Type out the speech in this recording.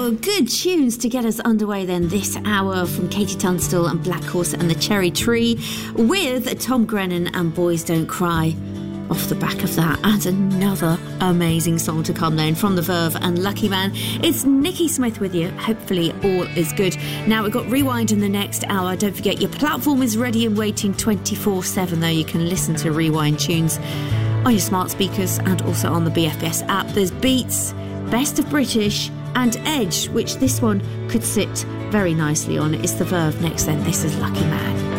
Oh, good tunes to get us underway then this hour from Katie Tunstall and Black Horse and the Cherry Tree with Tom Grennan and Boys Don't Cry. Off the back of that, and another amazing song to come then from The Verve and Lucky Man. It's Nikki Smith with you. Hopefully all is good. Now we've got Rewind in the next hour. Don't forget your platform is ready and waiting 24/7 though. You can listen to Rewind tunes on your smart speakers and also on the BFBS app. There's Beats, Best of British and Edge, which this one could sit very nicely on. It's The Verve next then. This is Lucky Man.